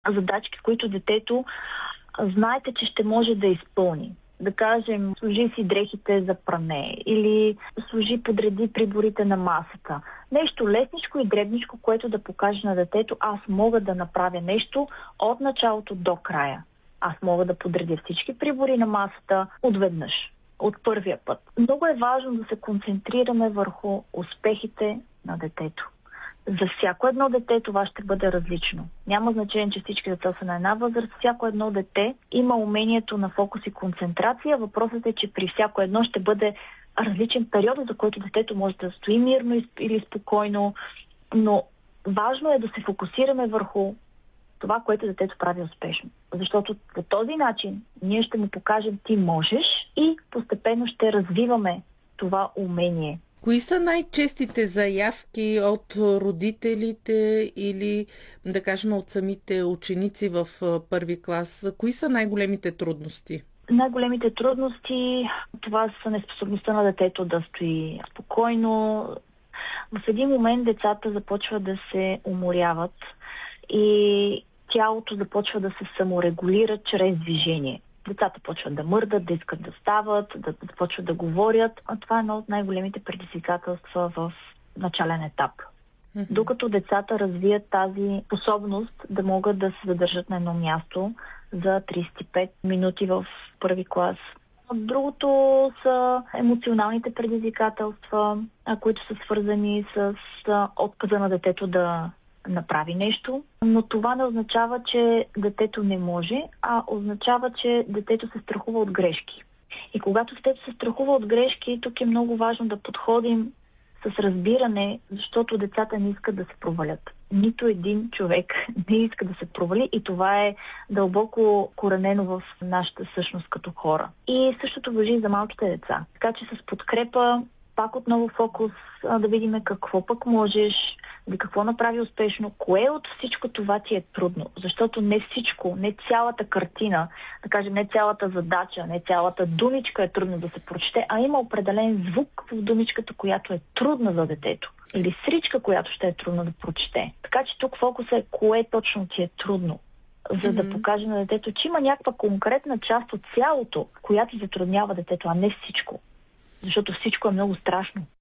задачки, които детето знаете, че ще може да изпълни. Да кажем, сложи си дрехите за пране или подреди приборите на масата. Нещо лесничко и дребничко, което да покаже на детето, аз мога да направя нещо от началото до края. Аз мога да подредя всички прибори на масата отведнъж, от първия път. Много е важно да се концентрираме върху успехите на детето. За всяко едно дете това ще бъде различно. Няма значение, че всички деца са на една възраст. Всяко едно дете има умението на фокус и концентрация. Въпросът е, че при всяко едно ще бъде различен период, за който детето може да стои мирно или спокойно. Но важно е да се фокусираме върху това, което детето прави успешно. Защото по този начин ние ще му покажем ти можеш и постепенно ще развиваме това умение. Кои са най-честите заявки от родителите или, да кажем, от самите ученици в първи клас? Кои са най-големите трудности? Най-големите трудности, това са неспособността на детето да стои спокойно. В един момент децата започват да се уморяват и тялото започва да се саморегулира чрез движение. Децата почват да мърдат, да искат да стават, да почват да говорят. А това е едно от най-големите предизвикателства в начален етап. Докато децата развият тази способност да могат да се задържат на едно място за 35 минути в първи клас. Другото са емоционалните предизвикателства, които са свързани с отказа на детето да направи нещо, но това не означава, че детето не може, а означава, че детето се страхува от грешки. И когато детето се страхува от грешки, тук е много важно да подходим с разбиране, защото децата не искат да се провалят. Нито един човек не иска да се провали и това е дълбоко коренено в нашата същност като хора. И същото важи и за малките деца. Така че с подкрепа, пак отново фокус, да видим какво пък можеш, да какво направи успешно, кое от всичко това ти е трудно. Защото не всичко, не цялата картина, да кажем, не цялата задача, не цялата думичка е трудно да се прочете, а има определен звук в думичката, която е трудна за детето. Или сричка, която ще е трудно да прочете. Така че тук фокусът е кое точно ти е трудно, за да покаже на детето, че има някаква конкретна част от цялото, която затруднява детето, а не всичко. Защото всичко е много страшно.